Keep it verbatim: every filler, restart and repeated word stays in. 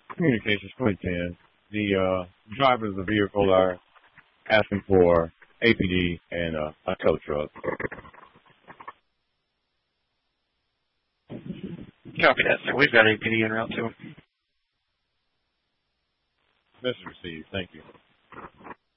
Communications twenty ten. The uh, drivers of the vehicle are asking for A P D and uh, a tow truck. Copy that, sir. We've got A P D en route to him. Message received. Thank you.